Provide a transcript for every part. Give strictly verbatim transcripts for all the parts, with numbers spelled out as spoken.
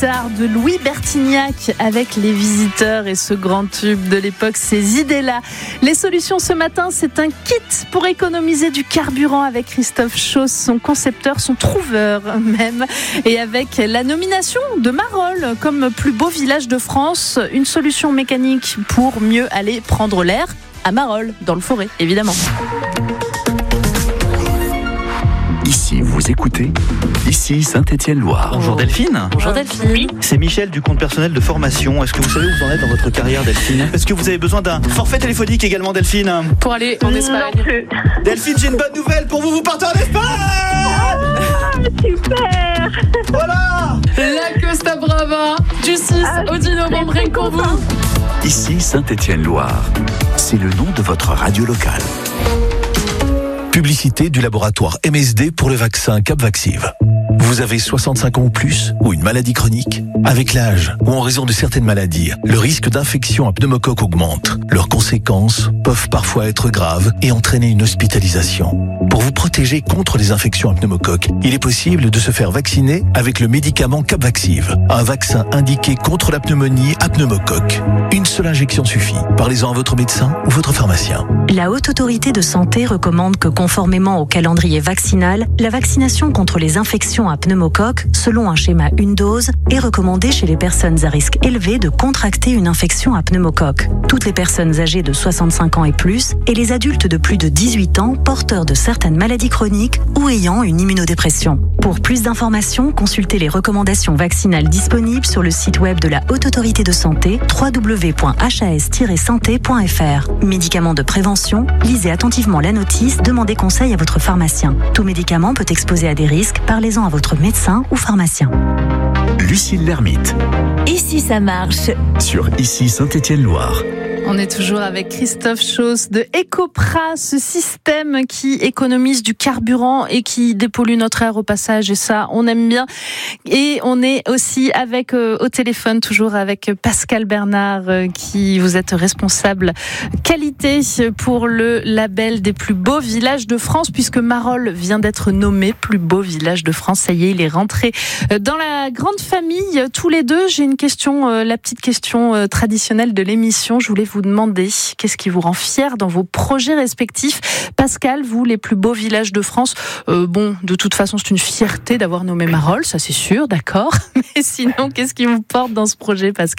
guitare de Louis Bertignac avec Les Visiteurs et ce grand tube de l'époque, ces idées-là. Les solutions ce matin, c'est un kit pour économiser du carburant avec Christophe Chauss, son concepteur, son trouveur même, et avec la nomination de Marolles comme plus beau village de France, une solution mécanique pour mieux aller prendre l'air à Marolles, dans le Forêt, évidemment. Ici, vous écoutez, ici Saint-Étienne-Loire. Bonjour Delphine. Bonjour Delphine. C'est Michel du compte personnel de formation. Est-ce que vous savez où vous en êtes dans votre carrière, Delphine ? Est-ce que vous avez besoin d'un forfait téléphonique également, Delphine ? Pour aller en Espagne. Non plus. Delphine, j'ai une bonne nouvelle pour vous, vous partez en Espagne ! Ah, super. Voilà ! La Costa Brava du six Ah, au dix novembre, rien qu'en vous. Ici Saint-Étienne-Loire. C'est le nom de votre radio locale. Publicité du laboratoire M S D pour le vaccin Capvaxive. Vous avez soixante-cinq ans ou plus ou une maladie chronique ? Avec l'âge ou en raison de certaines maladies, le risque d'infection à pneumocoque augmente. Leurs conséquences peuvent parfois être graves et entraîner une hospitalisation. Pour vous protéger contre les infections à pneumocoque, il est possible de se faire vacciner avec le médicament Capvaxive, un vaccin indiqué contre la pneumonie à pneumocoque. Une seule injection suffit. Parlez-en à votre médecin ou votre pharmacien. La Haute Autorité de Santé recommande que, conformément au calendrier vaccinal, la vaccination contre les infections à pneumocoque, selon un schéma une dose, est recommandée chez les personnes à risque élevé de contracter une infection à pneumocoque. Toutes les personnes âgées de soixante-cinq ans et plus et les adultes de plus de dix-huit ans porteurs de certaines maladies chroniques ou ayant une immunodépression. Pour plus d'informations, consultez les recommandations vaccinales disponibles sur le site web de la Haute Autorité de Santé w w w point h a s tiret santé point f r. Médicaments de prévention, lisez attentivement la notice, demandez conseil à votre pharmacien. Tout médicament peut exposer à des risques, parlez-en à votre médecin ou pharmacien. Lucille Lermite. Ici ça marche. Sur Ici Saint-Étienne-Loire. On est toujours avec Christophe Chauss de Ecopra, ce système qui économise du carburant et qui dépollue notre air au passage, et ça, on aime bien. Et on est aussi avec euh, au téléphone, toujours avec Pascal Bernard, euh, qui vous êtes responsable qualité pour le label des plus beaux villages de France, puisque Marolles vient d'être nommé plus beau village de France. Ça y est, il est rentré dans la grande famille, tous les deux. J'ai une question, euh, la petite question euh, traditionnelle de l'émission. Je voulais vous demander qu'est-ce qui vous rend fier dans vos projets respectifs. Pascal, vous, les plus beaux villages de France, euh, bon, de toute façon, c'est une fierté d'avoir nommé Marolles, ça c'est sûr, d'accord. Mais sinon, qu'est-ce qui vous porte dans ce projet, Pascal ?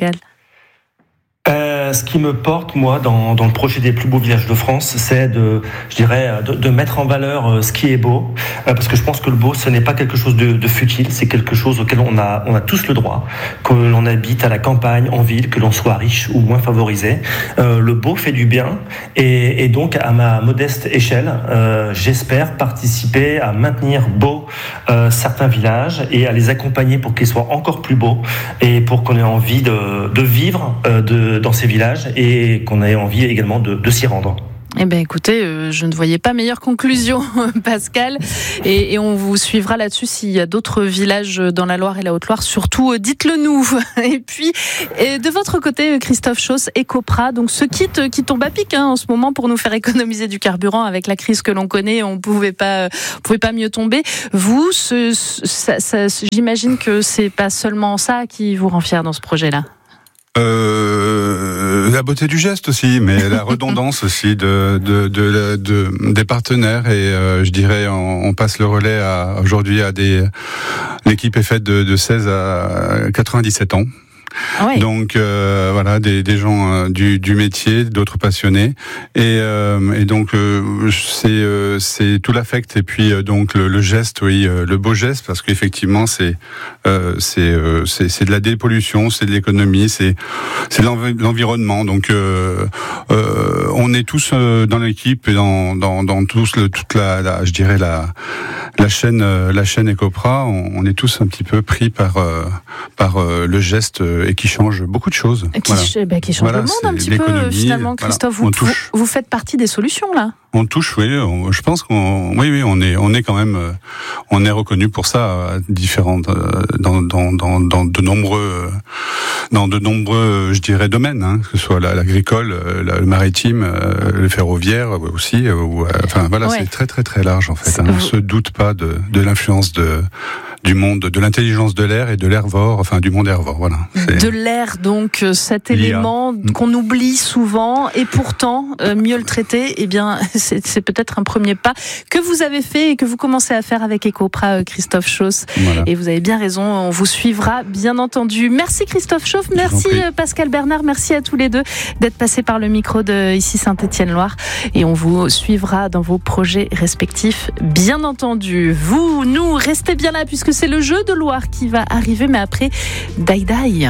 Euh, ce qui me porte, moi, dans, dans le projet des plus beaux villages de France, c'est de, je dirais, de, de mettre en valeur ce qui est beau, euh, parce que je pense que le beau, ce n'est pas quelque chose de, de futile, c'est quelque chose auquel on a, on a tous le droit, que l'on habite à la campagne, en ville, que l'on soit riche ou moins favorisé. Euh, le beau fait du bien, et, et donc, à ma modeste échelle, euh, j'espère participer à maintenir beau euh, certains villages et à les accompagner pour qu'ils soient encore plus beaux et pour qu'on ait envie de, de vivre euh, de dans ces villages et qu'on ait envie également de, de s'y rendre. Eh bien, écoutez, euh, je ne voyais pas meilleure conclusion, Pascal, et, et on vous suivra là-dessus s'il y a d'autres villages dans la Loire et la Haute-Loire. Surtout, euh, dites-le nous. Et puis, et de votre côté, Christophe Chauss, Ecopra, donc ce kit euh, qui tombe à pic hein, en ce moment pour nous faire économiser du carburant avec la crise que l'on connaît, on pouvait pas, on pouvait pas mieux tomber. Vous, ce, ça, ça, j'imagine que c'est pas seulement ça qui vous rend fier dans ce projet-là. Euh, la beauté du geste aussi, mais la redondance aussi de, de, de, de, des partenaires et euh, je dirais on, on passe le relais à, aujourd'hui à des l'équipe est faite de, de seize à quatre-vingt-dix-sept ans. Ah ouais. Donc euh, voilà des, des gens euh, du, du métier, d'autres passionnés et, euh, et donc euh, c'est euh, c'est tout l'affect et puis euh, donc le, le geste, oui, euh, le beau geste parce qu'effectivement c'est euh, c'est, euh, c'est c'est de la dépollution, c'est de l'économie, c'est c'est l'env- l'environnement. Donc euh, euh, on est tous euh, dans l'équipe et dans dans dans tous le, toute la, la je dirais la la chaîne euh, la chaîne Ecopra, on, on est tous un petit peu pris par euh, par euh, le geste euh, et qui change beaucoup de choses. Qui, voilà. bah, qui change voilà, le monde un petit peu finalement, Christophe. Voilà, vous, vous, vous faites partie des solutions là. On touche, oui. On, je pense qu'on, oui, oui, on est, on est quand même, on est reconnu pour ça, différentes, dans, dans, dans, dans de nombreux, dans de nombreux, je dirais, domaines, hein, que ce soit l'agricole, le maritime, le ferroviaire aussi. Ou, enfin voilà, ouais. C'est très très très large en fait. Hein. On ne se doute pas de, de l'influence de du monde, de l'intelligence de l'air et de l'hervore, enfin du monde hervore, voilà. De l'air, donc cet l'I A. Élément qu'on oublie souvent, et pourtant euh, mieux le traiter, eh bien c'est, c'est peut-être un premier pas que vous avez fait et que vous commencez à faire avec Ecopra, Christophe Chauss. Voilà. Et vous avez bien raison, on vous suivra bien entendu. Merci Christophe Chauss, merci Pascal Bernard, merci à tous les deux d'être passés par le micro de ici Saint-Étienne-Loire, et on vous suivra dans vos projets respectifs, bien entendu. Vous, nous, restez bien là puisque c'est le jeu de Loire qui va arriver, mais après Dai Dai.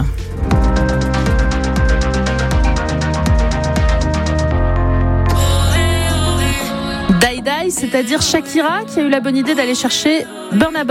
Dai Dai, c'est-à-dire Shakira qui a eu la bonne idée d'aller chercher Burna Boy.